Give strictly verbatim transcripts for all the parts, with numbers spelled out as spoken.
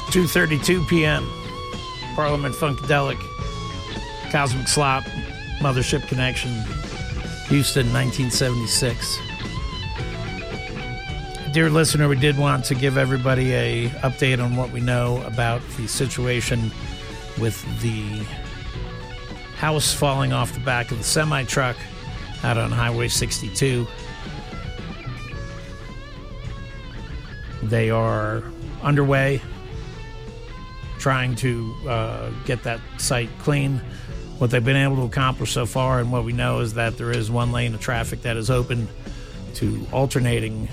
two thirty-two p.m. Parliament Funkadelic, Cosmic Slop, Mothership Connection, Houston, nineteen seventy-six. Dear listener, we did want to give everybody a update on what we know about the situation with the house falling off the back of the semi-truck out on Highway sixty-two. They are underway, trying to uh, get that site clean. What they've been able to accomplish so far, and what we know, is that there is one lane of traffic that is open to alternating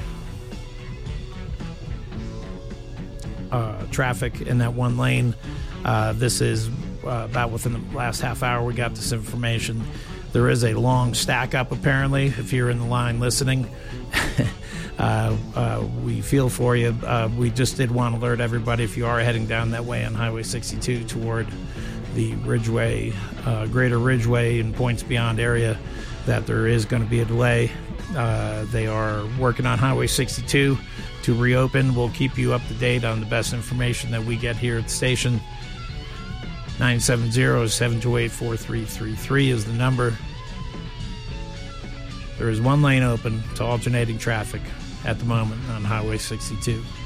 uh, traffic in that one lane. Uh, this is uh, about within the last half hour we got this information. There is a long stack up, apparently, if you're in the line listening. uh, uh, we feel for you. Uh, we just did want to alert everybody, if you are heading down that way on Highway sixty-two toward the Ridgeway, uh, Greater Ridgeway and Points Beyond area, that there is going to be a delay. Uh, they are working on Highway sixty-two to reopen. We'll keep you up to date on the best information that we get here at the station. nine seven zero, seven two eight, four three three three is the number. There is one lane open to alternating traffic at the moment on Highway sixty-two.